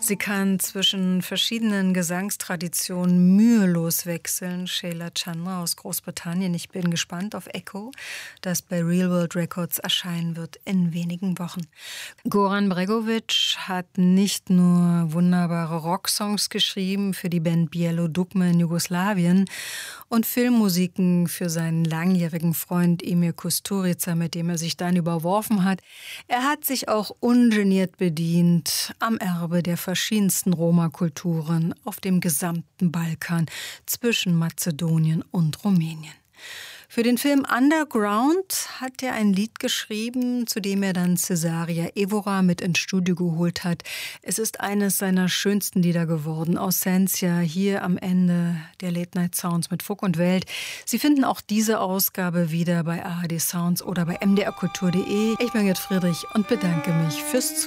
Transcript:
Sie kann zwischen verschiedenen Gesangstraditionen mühelos wechseln. Sheila Chandra aus Großbritannien. Ich bin gespannt auf Echo, das bei Real World Records erscheinen wird in wenigen Wochen. Goran Bregović hat nicht nur wunderbare Rocksongs geschrieben für die Band Bijelo Dugme in Jugoslawien und Filmmusiken für seinen langjährigen Freund Emir Kusturica, mit dem er sich dann überworfen hat. Er hat sich auch ungeniert bedient am Erbe der verschiedensten Roma-Kulturen auf dem gesamten Balkan zwischen Mazedonien und Rumänien. Für den Film Underground hat er ein Lied geschrieben, zu dem er dann Cesaria Evora mit ins Studio geholt hat. Es ist eines seiner schönsten Lieder geworden. Ausencia, hier am Ende der Late Night Sounds mit Fug und Welt. Sie finden auch diese Ausgabe wieder bei ARD Sounds oder bei mdrkultur.de. Ich bin Gerd Friedrich und bedanke mich fürs Zuhören.